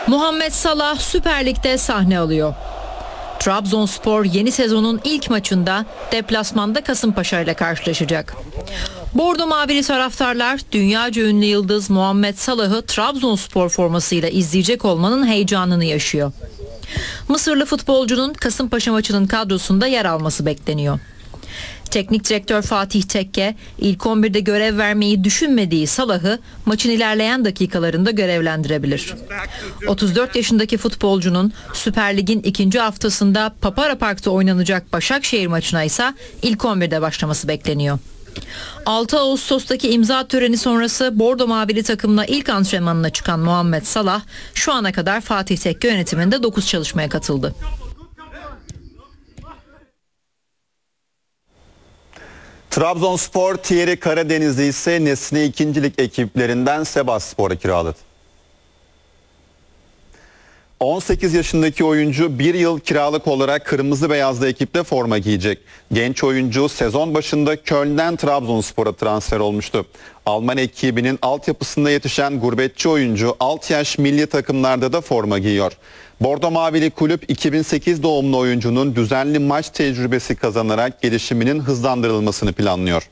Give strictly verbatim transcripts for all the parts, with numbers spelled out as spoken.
Muhammed Salah Süper Lig'de sahne alıyor. Trabzonspor yeni sezonun ilk maçında deplasmanda Kasımpaşa ile karşılaşacak. Bordo Mavili taraftarlar dünyaca ünlü yıldız Muhammed Salah'ı Trabzonspor formasıyla izleyecek olmanın heyecanını yaşıyor. Mısırlı futbolcunun Kasımpaşa maçının kadrosunda yer alması bekleniyor. Teknik direktör Fatih Tekke ilk on birde görev vermeyi düşünmediği Salah'ı maçın ilerleyen dakikalarında görevlendirebilir. otuz dört yaşındaki futbolcunun Süper Lig'in ikinci haftasında Papara Park'ta oynanacak Başakşehir maçına ise ilk on birde başlaması bekleniyor. altı Ağustos'taki imza töreni sonrası Bordo Mavili takımla ilk antrenmanına çıkan Muhammed Salah şu ana kadar Fatih Tekke yönetiminde dokuz çalışmaya katıldı. Trabzonspor Thierry Karadenizli ise Nesne ikinci Lig ekiplerinden Sivasspor'a kiraladı. on sekiz yaşındaki oyuncu bir yıl kiralık olarak kırmızı beyazlı ekipte forma giyecek. Genç oyuncu sezon başında Köln'den Trabzonspor'a transfer olmuştu. Alman ekibinin altyapısında yetişen gurbetçi oyuncu alt yaş milli takımlarda da forma giyiyor. Bordo Mavili kulüp iki bin sekiz doğumlu oyuncunun düzenli maç tecrübesi kazanarak gelişiminin hızlandırılmasını planlıyor.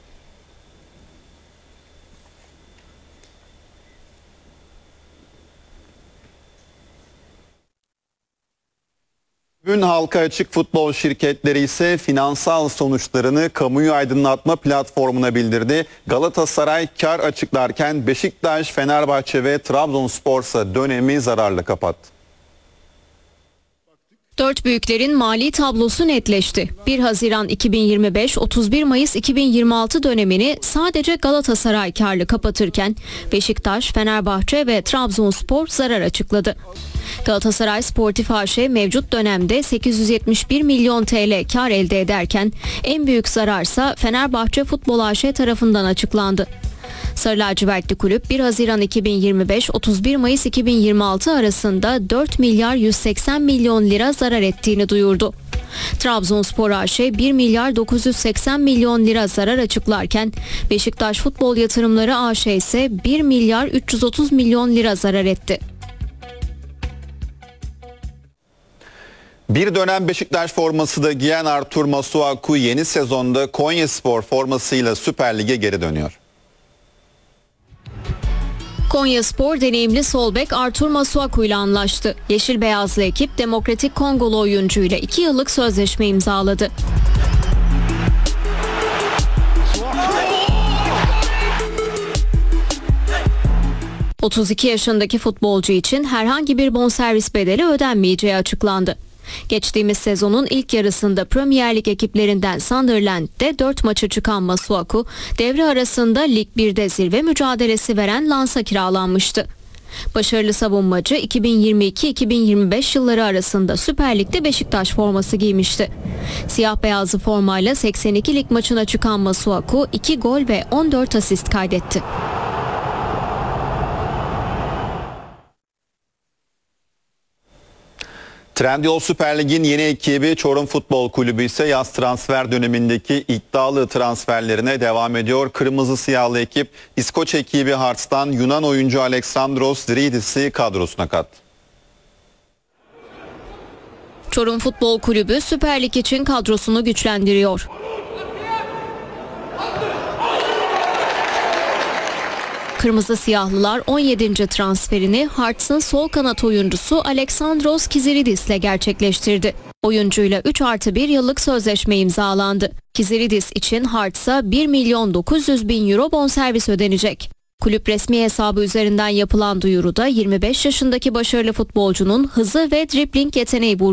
Bugün halka açık futbol şirketleri ise finansal sonuçlarını kamuyu aydınlatma platformuna bildirdi. Galatasaray kar açıklarken Beşiktaş, Fenerbahçe ve Trabzonspor ise dönemi zararla kapattı. Dört büyüklerin mali tablosu netleşti. bir Haziran iki bin yirmi beş - otuz bir Mayıs iki bin yirmi altı dönemini sadece Galatasaray karlı kapatırken Beşiktaş, Fenerbahçe ve Trabzonspor zarar açıkladı. Galatasaray Sportif A Ş mevcut dönemde sekiz yüz yetmiş bir milyon T L kar elde ederken en büyük zararsa Fenerbahçe Futbol A Ş tarafından açıklandı. Sarı lacivertli kulüp bir Haziran iki bin yirmi beş - otuz bir Mayıs iki bin yirmi altı arasında dört milyar yüz seksen milyon lira zarar ettiğini duyurdu. Trabzonspor A Ş bir milyar dokuz yüz seksen milyon lira zarar açıklarken Beşiktaş Futbol Yatırımları A Ş ise bir milyar üç yüz otuz milyon lira zarar etti. Bir dönem Beşiktaş forması da giyen Artur Masuaku yeni sezonda Konyaspor formasıyla Süper Lig'e geri dönüyor. Konyaspor deneyimli sol bek Artur Masuaku ile anlaştı. Yeşil beyazlı ekip Demokratik Kongolu oyuncuyla iki yıllık sözleşme imzaladı. otuz iki yaşındaki futbolcu için herhangi bir bonservis bedeli ödenmeyeceği açıklandı. Geçtiğimiz sezonun ilk yarısında Premier Lig ekiplerinden Sunderland'de dört maça çıkan Masuaku, devre arasında Lig birde zirve mücadelesi veren Lens'a kiralanmıştı. Başarılı savunmacı iki bin yirmi iki - iki bin yirmi beş yılları arasında Süper Lig'de Beşiktaş forması giymişti. Siyah beyazlı formayla seksen iki lig maçına çıkan Masuaku iki gol ve on dört asist kaydetti. Trendyol Süper Lig'in yeni ekibi Çorum Futbol Kulübü ise yaz transfer dönemindeki iddialı transferlerine devam ediyor. Kırmızı siyahlı ekip İskoç ekibi Hearts'tan Yunan oyuncu Alexandros Zridis'i kadrosuna kattı. Çorum Futbol Kulübü Süper Lig için kadrosunu güçlendiriyor. Kırmızı siyahlılar on yedinci transferini Hearts'ın sol kanat oyuncusu Alexandros Kiziridis ile gerçekleştirdi. Oyuncuyla üç artı bir yıllık sözleşme imzalandı. Kiziridis için Hearts'a bir milyon dokuz yüz bin euro bonservis ödenecek. Kulüp resmi hesabı üzerinden yapılan duyuruda yirmi beş yaşındaki başarılı futbolcunun hızı ve dribling yeteneği vurgulandı.